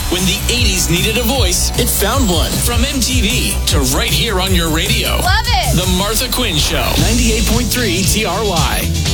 When the 80s needed a voice, it found one. From MTV to right here on your radio. Love it. The Martha Quinn Show. 98.3 TRY.